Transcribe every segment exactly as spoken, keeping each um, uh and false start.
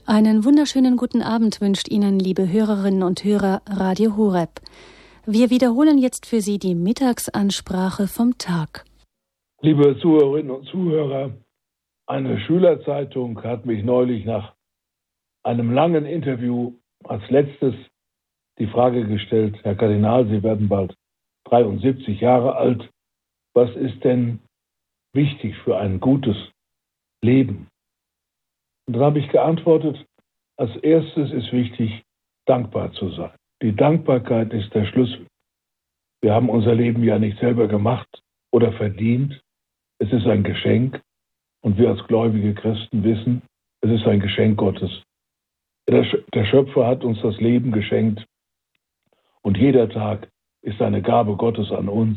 Einen wunderschönen guten Abend wünscht Ihnen, liebe Hörerinnen und Hörer, Radio Horeb. Wir wiederholen jetzt für Sie die Mittagsansprache vom Tag. Liebe Zuhörerinnen und Zuhörer, eine Schülerzeitung hat mich neulich nach einem langen Interview als letztes die Frage gestellt: Herr Kardinal, Sie werden bald dreiundsiebzig Jahre alt. Was ist denn wichtig für ein gutes Leben? Und dann habe ich geantwortet, als erstes ist wichtig, dankbar zu sein. Die Dankbarkeit ist der Schlüssel. Wir haben unser Leben ja nicht selber gemacht oder verdient. Es ist ein Geschenk. Und wir als gläubige Christen wissen, es ist ein Geschenk Gottes. Der Schöpfer hat uns das Leben geschenkt. Und jeder Tag ist eine Gabe Gottes an uns.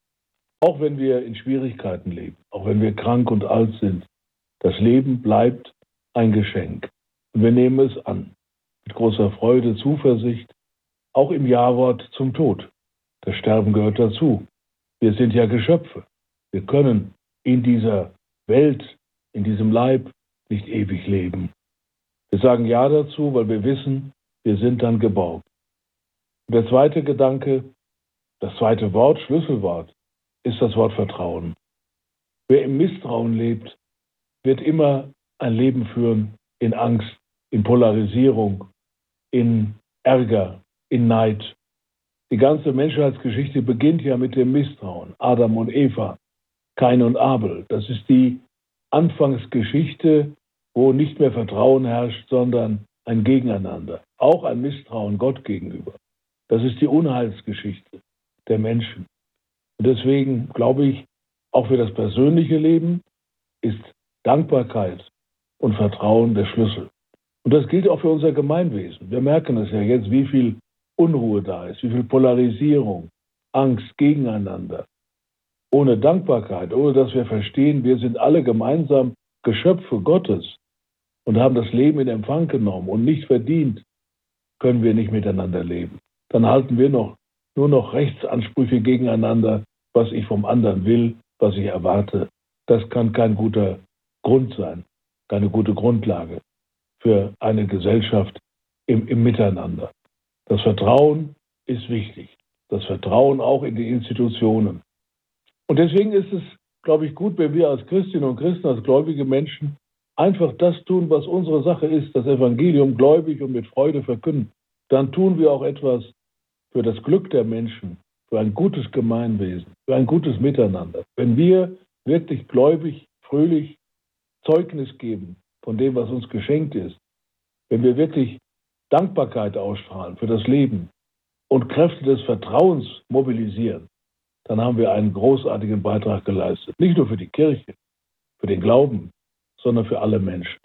Auch wenn wir in Schwierigkeiten leben, auch wenn wir krank und alt sind, das Leben bleibt ein Geschenk. Und wir nehmen es an, mit großer Freude, Zuversicht, auch im Ja-Wort zum Tod. Das Sterben gehört dazu. Wir sind ja Geschöpfe. Wir können in dieser Welt, in diesem Leib nicht ewig leben. Wir sagen Ja dazu, weil wir wissen, wir sind dann geborgen. Und der zweite Gedanke, das zweite Wort, Schlüsselwort, ist das Wort Vertrauen. Wer im Misstrauen lebt, wird immer ein Leben führen in Angst, in Polarisierung, in Ärger, in Neid. Die ganze Menschheitsgeschichte beginnt ja mit dem Misstrauen. Adam und Eva, Kain und Abel. Das ist die Anfangsgeschichte, wo nicht mehr Vertrauen herrscht, sondern ein Gegeneinander. Auch ein Misstrauen Gott gegenüber. Das ist die Unheilsgeschichte der Menschen. Und deswegen glaube ich, auch für das persönliche Leben ist Dankbarkeit und Vertrauen der Schlüssel. Und das gilt auch für unser Gemeinwesen. Wir merken es ja jetzt, wie viel Unruhe da ist, wie viel Polarisierung, Angst gegeneinander. Ohne Dankbarkeit, ohne dass wir verstehen, wir sind alle gemeinsam Geschöpfe Gottes und haben das Leben in Empfang genommen und nicht verdient, können wir nicht miteinander leben. Dann halten wir noch, nur noch Rechtsansprüche gegeneinander, was ich vom anderen will, was ich erwarte. Das kann kein guter Grund sein, keine gute Grundlage für eine Gesellschaft im, im Miteinander. Das Vertrauen ist wichtig. Das Vertrauen auch in die Institutionen. Und deswegen ist es, glaube ich, gut, wenn wir als Christinnen und Christen, als gläubige Menschen einfach das tun, was unsere Sache ist, das Evangelium gläubig und mit Freude verkünden. Dann tun wir auch etwas für das Glück der Menschen, für ein gutes Gemeinwesen, für ein gutes Miteinander. Wenn wir wirklich gläubig, fröhlich Zeugnis geben von dem, was uns geschenkt ist, wenn wir wirklich Dankbarkeit ausstrahlen für das Leben und Kräfte des Vertrauens mobilisieren, dann haben wir einen großartigen Beitrag geleistet. Nicht nur für die Kirche, für den Glauben, sondern für alle Menschen.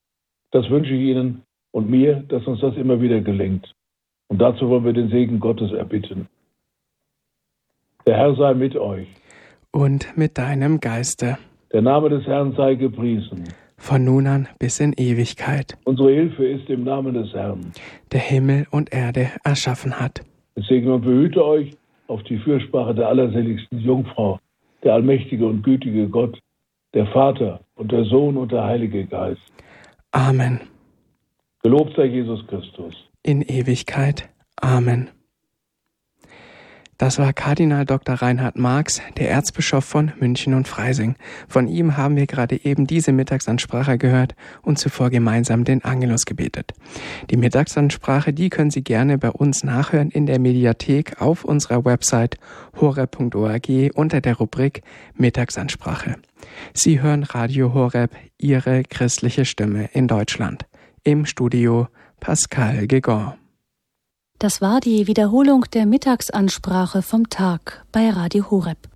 Das wünsche ich Ihnen und mir, dass uns das immer wieder gelingt. Und dazu wollen wir den Segen Gottes erbitten. Der Herr sei mit euch. Und mit deinem Geiste. Der Name des Herrn sei gepriesen. Von nun an bis in Ewigkeit. Unsere Hilfe ist im Namen des Herrn, der Himmel und Erde erschaffen hat. Es segne und behüte euch auf die Fürsprache der allerseligsten Jungfrau, der allmächtige und gütige Gott, der Vater und der Sohn und der Heilige Geist. Amen. Gelobt sei Jesus Christus. In Ewigkeit. Amen. Das war Kardinal Doktor Reinhard Marx, der Erzbischof von München und Freising. Von ihm haben wir gerade eben diese Mittagsansprache gehört und zuvor gemeinsam den Angelus gebetet. Die Mittagsansprache, die können Sie gerne bei uns nachhören in der Mediathek auf unserer Website horeb punkt org unter der Rubrik Mittagsansprache. Sie hören Radio Horeb, Ihre christliche Stimme in Deutschland. Im Studio Pascal Gegon. Das war die Wiederholung der Mittagsansprache vom Tag bei Radio Horeb.